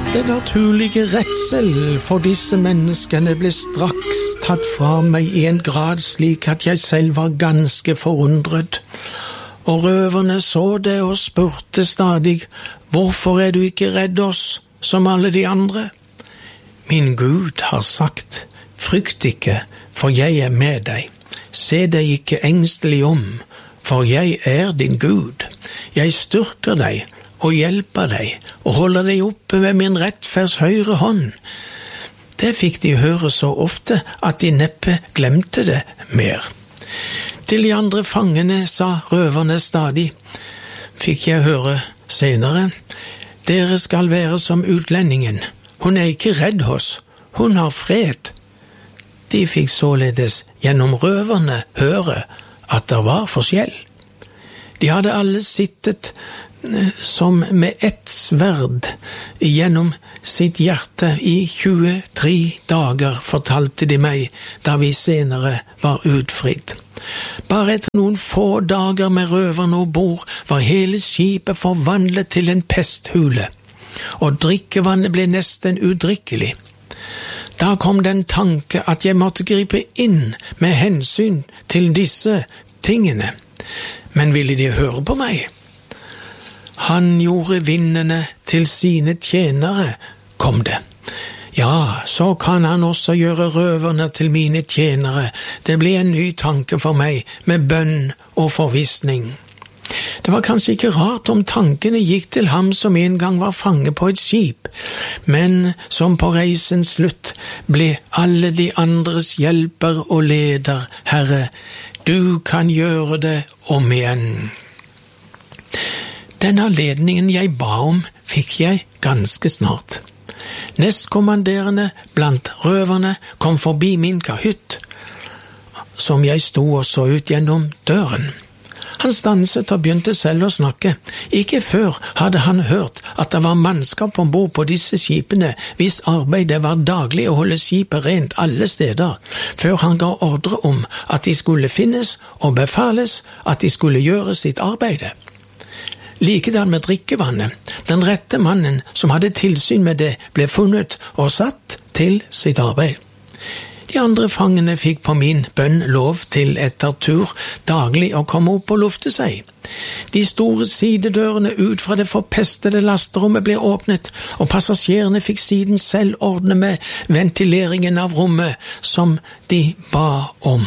Det naturlige redsel for disse menneskene ble straks tatt fra meg i en grad slik at jeg selv var ganske forundret. Og røverne så det og spurte stadig, «Hvorfor er du ikke redd oss, som alle de andre?» «Min Gud har sagt, frykt ikke, for jeg er med deg. Se deg ikke engstelig om, for jeg er din Gud. Jeg styrker deg og hjelper deg, og holder deg oppe med min rettferds høyre hånd.» Det fikk de høre så ofte at de neppe glemte det mer. Til de andre fangene sa røverne stadig, fikk jeg høre senere, «Dere skal være som utlendingen. Hun er ikke redd oss. Hun har fred.» De fikk således gjennom røverne høre at det var forskjell. De hadde alle sittet som med ett sverd gjennom sitt hjerte i 23 dager, fortalte de meg da vi senere var utfridd. Bare etter noen få dager med røverne og bord var hele skipet forvandlet til en pesthule, og drikkevannet ble nesten udrikkelig. Da kom den tanke at jeg måtte gripe inn med hensyn til disse tingene. Men ville de høre på meg? Han gjorde vindene til sine tjenere, kom det. Ja, så kan han også gjøre røverne til mine tjenere. Det ble en ny tanke for meg, med bønn og forvissning. Det var kanskje ikke rart om tankene gikk til ham som en gang var fange på et skip, men som på reisens slutt ble alle de andres hjelper og leder. Herre, du kan gjøre det om igjen. Den anledningen jeg ba om, fikk jeg ganske snart. Nestkommanderende blant røverne kom forbi min kahytt, som jeg sto og så ut gjennom døren. Han stanset og begynte selv å snakke. Ikke før hadde han hørt at det var mannskap ombord på disse skipene, hvis arbeid det var daglig å holde skipet rent alle steder, før han ga ordre om at de skulle finnes og befales at de skulle gjøre sitt arbeid. Likedan med drikkevannet. Den rette mannen som hadde tilsyn med det ble funnet og satt til sitt arbeid. De andre fangene fikk på min bønn lov til etter tur daglig å komme opp og lufte seg. De store sidedørene ut fra det forpestede lasterommet ble åpnet, og passasjerene fikk siden selv ordne med ventileringen av rommet som de ba om.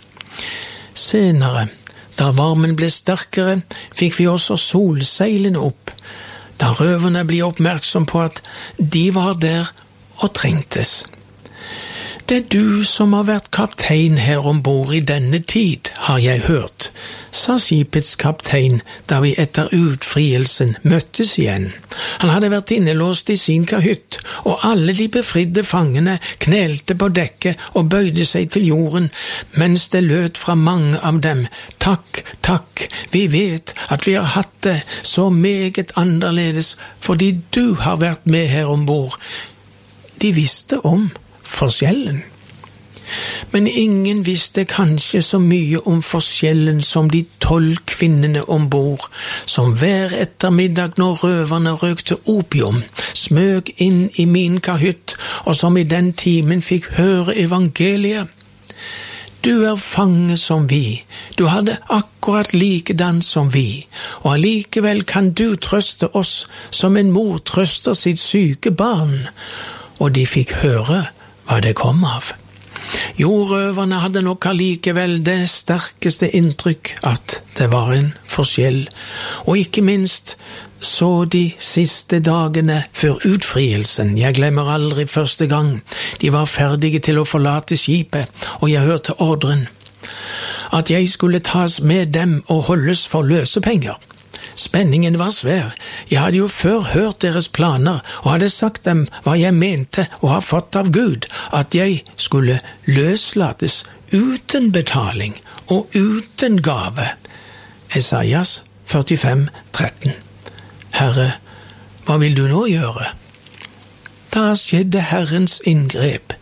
Senere, da varmen ble sterkere, fikk vi også solseilene opp, da røverne ble oppmerksom på at de var der og trengtes. Det er du som har vært kaptein her ombord i denne tid, har jeg hørt, sa skipets kaptein da vi etter utfrielsen møttes igjen. Han hadde vært innelåst i sin kahytt, og alle de befridde fangene knelte på dekket og bøyde seg til jorden, mens det lød fra mange av dem, takk, takk, vi vet at vi har hatt det så meget annerledes, fordi du har vært med her ombord. De visste om forskjellen. Men ingen visste kanskje så mye om forskjellen som de 12 kvinnene ombord, som hver ettermiddag når røverne røkte opium, smøg inn i min kahytt, og som i den timen fikk høre evangeliet. Du er fange som vi, du hadde akkurat likedan som vi, og allikevel kan du trøste oss som en mor trøster sitt syke barn. Og de fikk høre hva det kom av. Jo, røverne hadde nok allikevel det sterkeste inntrykk at det var en forskjell, og ikke minst så de siste dagene før utfrielsen. Jeg glemmer aldri første gang de var ferdige til å forlate skipet, og jeg hørte ordren at jeg skulle tas med dem og holdes for løsepenger. Spenningen var svær. Jeg hadde jo før hørt deres planer og hadde sagt dem hva jeg mente og har fått av Gud, at jeg skulle løslates uten betaling og uten gave. Esaias 45:13. Herre, hva vil du nå gjøre? Da skjedde Herrens inngrep.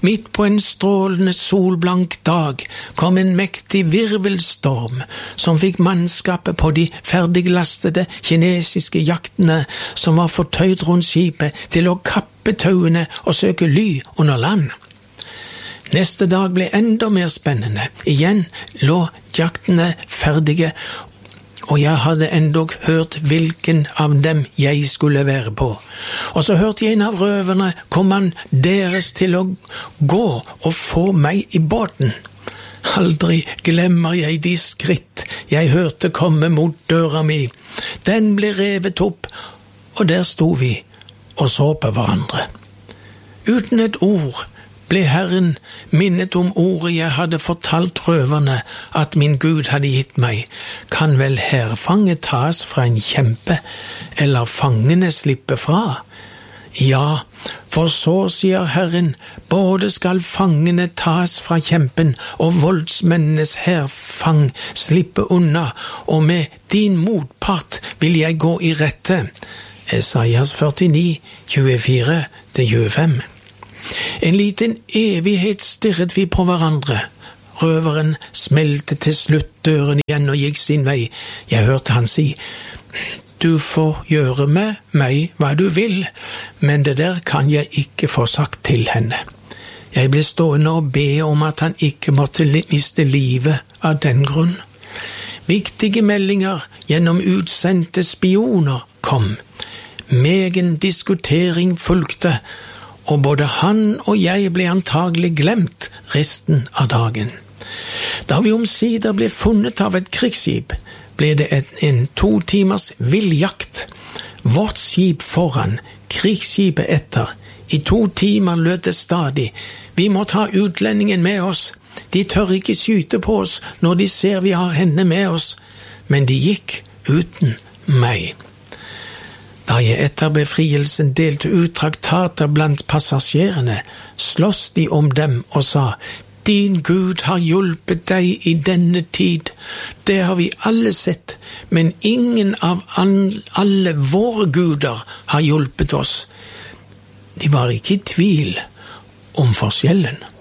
Midt på en strålende solblank dag kom en mektig virvelstorm som fikk mannskapet på de ferdiglastede kinesiske jaktene som var fortøyd rundt skipet til å kappe tauene og søke ly under land. Neste dag ble enda mer spennende. Igjen lå jaktene ferdige, og jeg hadde endog hørt hvilken av dem jeg skulle være på. Og så hørte jeg en av røverne kommanderes til å gå og få meg i båten. Aldri glemmer jeg de skritt jeg hørte komme mot døra mi. Den ble revet opp, og der sto vi og så på hverandre. Uten et ord ble Herren minnet om ordet jeg hadde fortalt røverne at min Gud hadde gitt meg. Kan vel hærfanget tas fra en kjempe, eller fangene slippe fra? Ja, for så sier Herren, både skal fangene tas fra kjempen, og voldsmennenes hærfang slippe unna, og med din motpart vil jeg gå i rette. Esaias 49, 24-25. En liten evighet stirret vi på hverandre. Røveren smelte til slutt døren igjen og gikk sin vei. Jeg hørte han si, «Du får gjøre med meg hva du vil, men det der kan jeg ikke få sagt til henne.» Jeg ble stående og be om at han ikke måtte miste livet av den grunn. Viktige meldinger gjennom utsendte spioner kom. Megen diskutering fulgte, og både han og jeg ble antagelig glemt resten av dagen. Da vi omsider ble funnet av et krigsskip, ble det en 2 timers villjakt. Vårt skip foran, krigsskipet etter. I 2 timer lød det stadig. Vi må ta utlendingen med oss. De tør ikke skyte på oss når de ser vi har henne med oss. Men de gikk uten meg. Da jeg etter befrielsen delte ut traktater blant passasjerene, sloss de om dem og sa, «Din Gud har hjulpet deg i denne tid. Det har vi alle sett, men ingen av alle våre guder har hjulpet oss.» De var ikke i tvil om forskjellen.